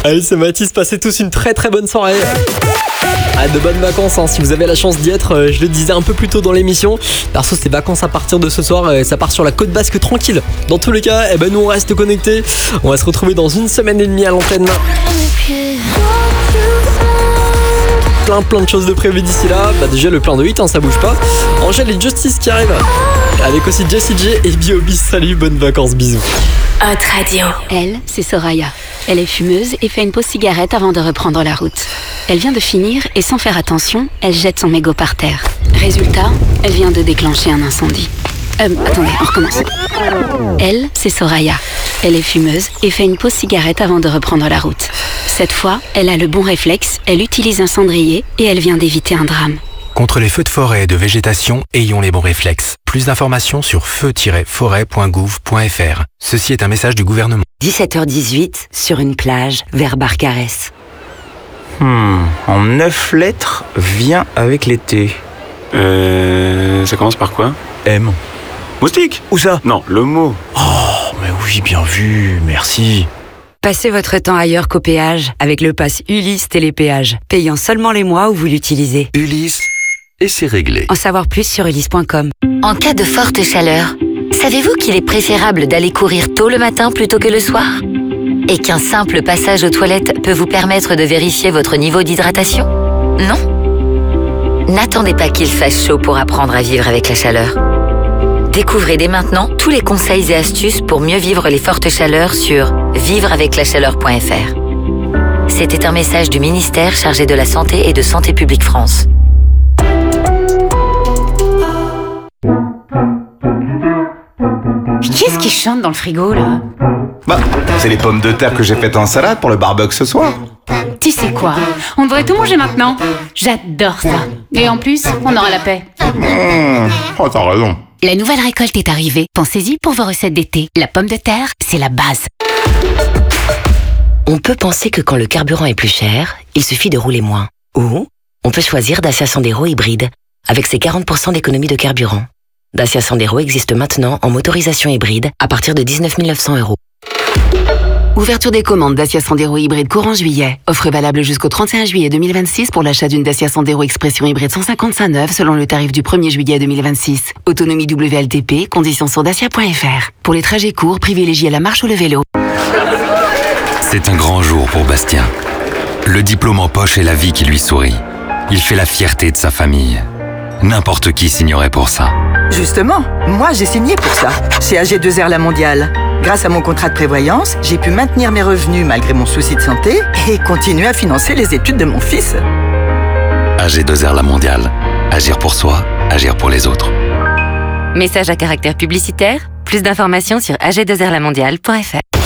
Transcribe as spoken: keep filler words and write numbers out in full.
Allez, c'est Mathis, passez tous une très très bonne soirée. Ah, de bonnes vacances, hein, si vous avez la chance d'y être. euh, Je le disais un peu plus tôt dans l'émission. Perso, c'est vacances à partir de ce soir. euh, Ça part sur la côte basque tranquille. Dans tous les cas, eh ben, nous on reste connectés. On va se retrouver dans une semaine et demie à l'antenne. Plein plein de choses de prévues d'ici là. Bah déjà le plein de hits, hein, ça bouge pas. Angèle et Justice qui arrivent. Avec aussi Jessie J et B O B. Salut, bonnes vacances, bisous. Hot Radio. Elle, c'est Soraya. Elle est fumeuse et fait une pause cigarette avant de reprendre la route. Elle vient de finir et sans faire attention, elle jette son mégot par terre. Résultat, elle vient de déclencher un incendie. Euh, attendez, on recommence. Elle, c'est Soraya. Elle est fumeuse et fait une pause cigarette avant de reprendre la route. Cette fois, elle a le bon réflexe, elle utilise un cendrier et elle vient d'éviter un drame. Contre les feux de forêt et de végétation, ayons les bons réflexes. Plus d'informations sur feu tiret forêt point gouv point f r. Ceci est un message du gouvernement. dix-sept heures dix-huit, sur une plage, vers Barcarès. Hmm, en neuf lettres, vient avec l'été. Euh... Ça commence par quoi? M. Moustique? Où ça? Non, le mot. Oh, mais oui, bien vu, merci. Passez votre temps ailleurs qu'au péage avec le pass Ulysse Télépéage, payant seulement les mois où vous l'utilisez. Ulysse, et c'est réglé. En savoir plus sur ulysse point com. En cas de forte chaleur, savez-vous qu'il est préférable d'aller courir tôt le matin plutôt que le soir? Et qu'un simple passage aux toilettes peut vous permettre de vérifier votre niveau d'hydratation? Non? N'attendez pas qu'il fasse chaud pour apprendre à vivre avec la chaleur. Découvrez dès maintenant tous les conseils et astuces pour mieux vivre les fortes chaleurs sur vivre avec la chaleur point f r. C'était un message du ministère chargé de la Santé et de Santé publique France. Qu'est-ce qui chante dans le frigo, là? Bah, c'est les pommes de terre que j'ai faites en salade pour le barbecue ce soir. Tu sais quoi? On devrait tout manger maintenant. J'adore ça. Et en plus, on aura la paix. Mmh. Oh, t'as raison. La nouvelle récolte est arrivée. Pensez-y pour vos recettes d'été. La pomme de terre, c'est la base. On peut penser que quand le carburant est plus cher, il suffit de rouler moins. Ou on peut choisir Dacia Sandero hybride, avec ses quarante pour cent d'économie de carburant. Dacia Sandero existe maintenant en motorisation hybride à partir de dix-neuf mille neuf cents euros. Ouverture des commandes Dacia Sandero hybride courant juillet. Offre valable jusqu'au trente et un juillet deux mille vingt-six pour l'achat d'une Dacia Sandero Expression hybride cent cinquante-cinq neuve selon le tarif du premier juillet deux mille vingt-six. Autonomie W L T P, conditions sur dacia point f r. Pour les trajets courts, privilégiez la marche ou le vélo. C'est un grand jour pour Bastien. Le diplôme en poche et la vie qui lui sourit. Il fait la fierté de sa famille. N'importe qui signerait pour ça. Justement, moi j'ai signé pour ça, chez A G deux R La Mondiale. Grâce à mon contrat de prévoyance, j'ai pu maintenir mes revenus malgré mon souci de santé et continuer à financer les études de mon fils. A G deux R La Mondiale. Agir pour soi, agir pour les autres. Message à caractère publicitaire. Plus d'informations sur a g deux r la mondiale point f r.